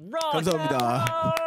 Rock 감사합니다.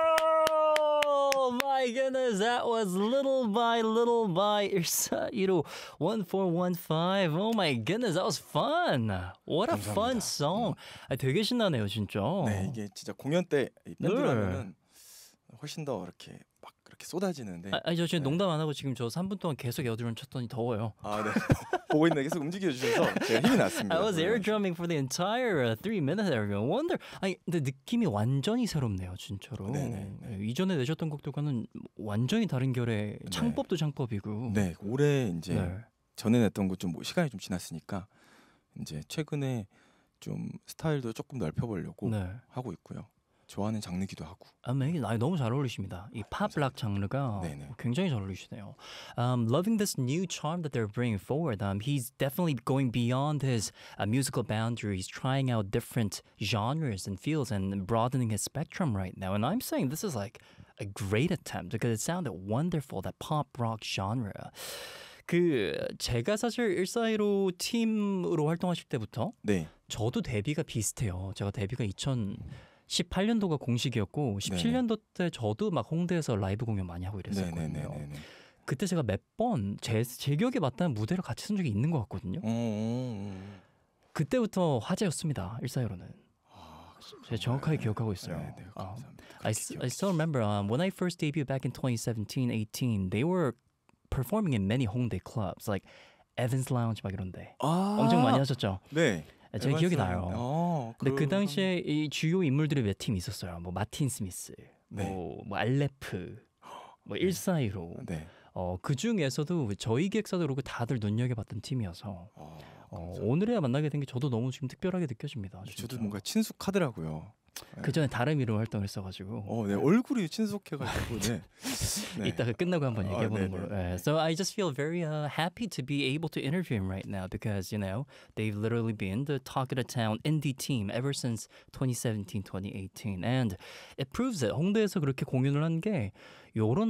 Oh my goodness, that was Little by 1415. Oh my goodness, that was fun. What a 감사합니다. fun song. 되게 신나네요, 진짜. 네, 이게 진짜 공연 때 밴드라면은 훨씬 더 이렇게 막 그렇게 쏟아지는데. 아니 저 지금 농담 안 하고 지금 저 3분 동안 계속 에어드럼 쳤더니 더워요. 아, 네. 보고 있는 계속 움직여 주셔서 제가 힘이 났습니다. I was air drumming for the entire 3 minutes. Everyone wonder. 아니 근데 느낌이 완전히 새롭네요, 진짜로. 네네. 이전에 내셨던 곡들과는 완전히 다른 결의 창법도 창법이고. 네, 올해 이제 네. 전에 냈던 거 좀 시간이 좀 지났으니까 이제 최근에 좀 스타일도 조금 넓혀보려고 네. 하고 있고요. 좋아하는 장르기도 하고. 아니 너무 잘 어울리십니다. 이 팝락 장르가 네네. 굉장히 잘 어울리시네요. Loving this new charm that they're bringing forward. He's definitely going beyond his musical boundaries, trying out different genres and feels and broadening his spectrum right now. And I'm saying this is like a great attempt because it sounded wonderful, that pop rock genre. 제가 사실 1415 팀으로 활동하실 때부터 네. 저도 데뷔가 비슷해요. 제가 데뷔가 2018년도가 공식이었고 17년도 때 저도 막 홍대에서 라이브 공연 많이 하고 이랬었거든요. 네네네네. 그때 제가 몇 번 제 기억에 맞다는 무대를 같이 쓴 적이 있는 것 같거든요. 그때부터 화제였습니다. 1415는. 제가 정확하게 기억하고 있어요. 네, 감사합니다. I still remember when I first debuted back in 2017-18, they were performing in many Hongdae clubs, like Evans Lounge 막 이런데. 엄청 많이 하셨죠? 네. 제 기억이 나요. 근데 그 당시에 이 주요 인물들이 몇 팀 있었어요. 뭐 마틴 스미스, 뭐 알레프, 뭐 1415. 네. 그 중에서도 저희 기획사도 그렇고 다들 눈여겨봤던 팀이어서 오늘에야 만나게 된 게 저도 너무 지금 특별하게 느껴집니다. 진짜. 저도 뭔가 친숙하더라고요. 그 전에 다른 이름 활동을 했어가지고. 네, 얼굴이 친숙해가지고. 네. 네. 이따가 끝나고 한번 얘기해보는 걸로. 네. So I just feel very happy to be able to interview him right now because they've literally been the talk of the town indie team ever since 2017, 2018, and it proves that 홍대에서 그렇게 공연을 한 게 요런